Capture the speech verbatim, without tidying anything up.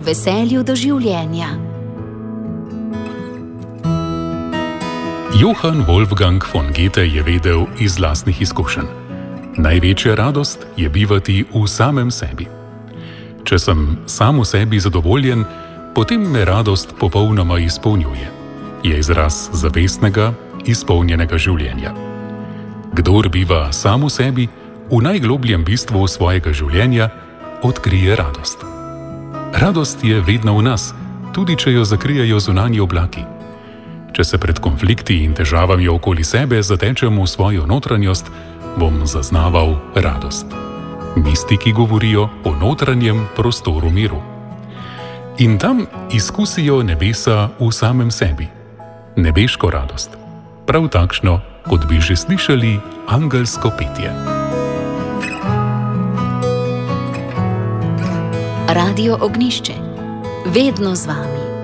veselju do življenja. Johann Wolfgang von Goethe je vedel iz lastnih izkušenj. Največja radost je bivati v samem sebi. Če sem sam v sebi zadovoljen, potem me radost popolnoma izpolnjuje. Je izraz zavestnega, izpolnjenega življenja. Kdor biva sam v sebi, v najglobljem bistvu svojega življenja, odkrije radost. Radost je vedno v nas, tudi če jo zakrijejo zunanji oblaki. Če se pred konflikti in težavami okoli sebe zatečem v svojo notranjost, bom zaznaval radost. Mistiki govorijo o notranjem prostoru miru. In tam izkusijo nebesa v samem sebi. Nebeško radost. Prav takšno, kot bi že slišali angelsko petje. Radio Ognišče. Vedno z vami.